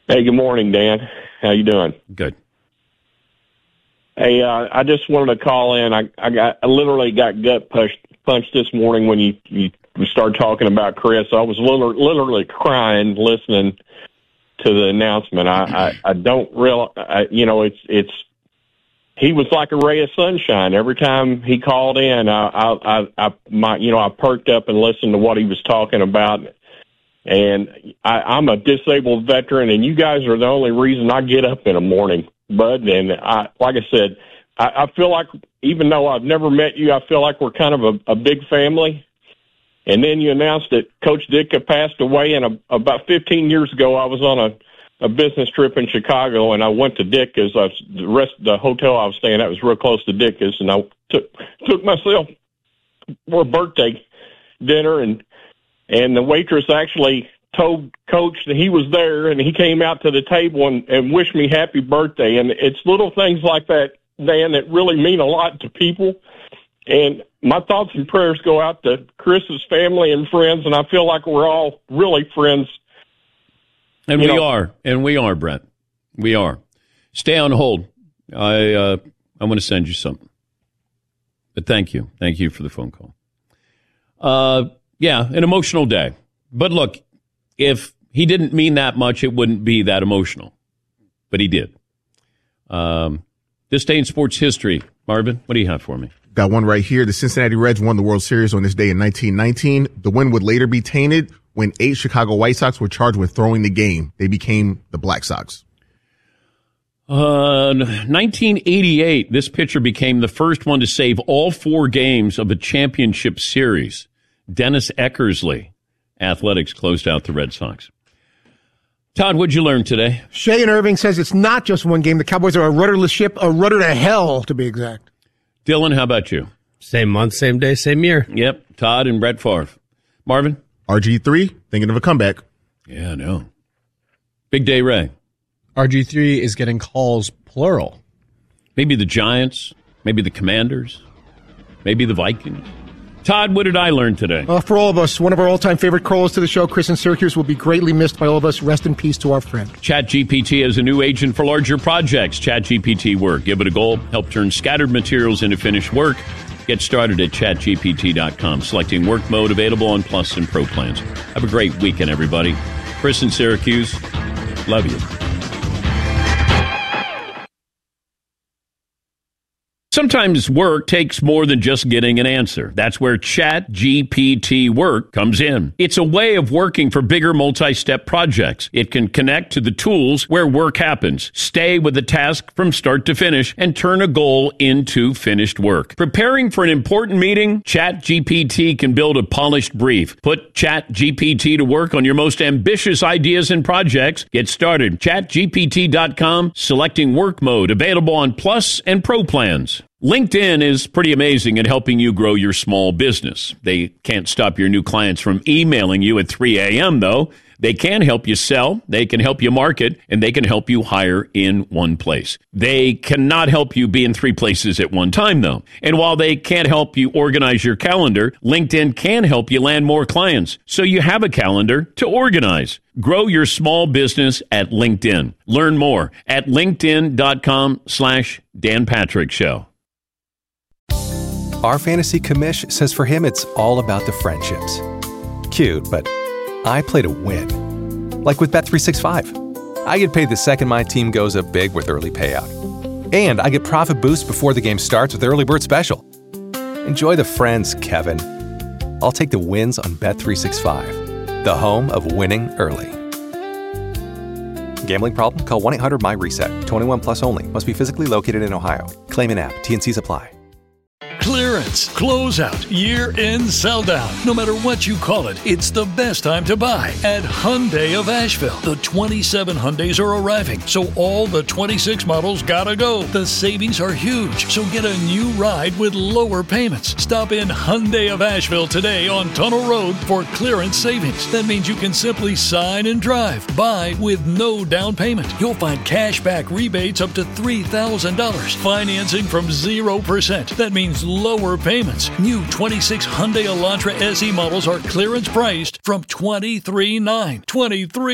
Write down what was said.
Hey, good morning, Dan. How you doing? Good. Hey, I just wanted to call in. I literally got gut punched this morning when you started talking about Chris. I was literally crying listening to the announcement. I don't realize, it's he was like a ray of sunshine. Every time he called in, I perked up and listened to what he was talking about. And I'm a disabled veteran, and you guys are the only reason I get up in the morning, Bud. And like I said, I feel like, even though I've never met you, I feel like we're kind of a big family. And then you announced that Coach Ditka passed away, and about 15 years ago, I was on a business trip in Chicago, and I went to Ditka's. The hotel I was staying at was real close to Ditka's, and I took myself for a birthday dinner, and the waitress actually told Coach that he was there, and he came out to the table and wished me happy birthday. And it's little things like that, Dan, that really mean a lot to people. And my thoughts and prayers go out to Chris's family and friends, and I feel like we're all really friends. And we are, Brent. We are. Stay on hold. I want to send you something. But thank you. Thank you for the phone call. Yeah, an emotional day. But look, if he didn't mean that much, it wouldn't be that emotional. But he did. This day in sports history. Marvin, what do you have for me? Got one right here. The Cincinnati Reds won the World Series on this day in 1919. The win would later be tainted when 8 Chicago White Sox were charged with throwing the game. They became the Black Sox. 1988, this pitcher became the first one to save all 4 games of a championship series. Dennis Eckersley. Athletics closed out the Red Sox. Todd, what'd you learn today? Shane Irving says it's not just one game. The Cowboys are a rudderless ship, a rudder to hell, to be exact. Dylan, how about you? Same month, same day, same year. Yep, Todd and Brett Favre. Marvin? RG3, thinking of a comeback. Yeah, I know. Big Day Ray. RG3 is getting calls plural. Maybe the Giants, maybe the Commanders, maybe the Vikings. Todd, what did I learn today? For all of us, one of our all-time favorite callers to the show, Chris in Syracuse, will be greatly missed by all of us. Rest in peace to our friend. ChatGPT is a new agent for larger projects. ChatGPT Work. Give it a goal. Help turn scattered materials into finished work. Get started at chatgpt.com. Selecting work mode available on Plus and Pro plans. Have a great weekend, everybody. Chris in Syracuse. Love you. Sometimes work takes more than just getting an answer. That's where ChatGPT Work comes in. It's a way of working for bigger multi-step projects. It can connect to the tools where work happens, stay with the task from start to finish, and turn a goal into finished work. Preparing for an important meeting? ChatGPT can build a polished brief. Put ChatGPT to work on your most ambitious ideas and projects. Get started. ChatGPT.com. Selecting work mode. Available on Plus and Pro plans. LinkedIn is pretty amazing at helping you grow your small business. They can't stop your new clients from emailing you at 3 a.m., though. They can help you sell, they can help you market, and they can help you hire in one place. They cannot help you be in 3 places at one time, though. And while they can't help you organize your calendar, LinkedIn can help you land more clients, so you have a calendar to organize. Grow your small business at LinkedIn. Learn more at linkedin.com/Dan Patrick Show. Our fantasy commish says for him it's all about the friendships. Cute, but I play to win. Like with Bet365. I get paid the second my team goes up big with early payout. And I get profit boost before the game starts with Early Bird Special. Enjoy the friends, Kevin. I'll take the wins on Bet365, the home of winning early. Gambling problem? Call 1-800-MY-RESET. 21 plus only. Must be physically located in Ohio. Claim an app. T&Cs apply. Clearance, closeout, year-end sell-down. No matter what you call it, it's the best time to buy at Hyundai of Asheville. The 27 Hyundais are arriving, so all the 26 models gotta go. The savings are huge, so get a new ride with lower payments. Stop in Hyundai of Asheville today on Tunnel Road for clearance savings. That means you can simply sign and drive. Buy with no down payment. You'll find cash back rebates up to $3,000. Financing from 0%. That means lower payments. New 26 Hyundai Elantra SE models are clearance priced from $23,900.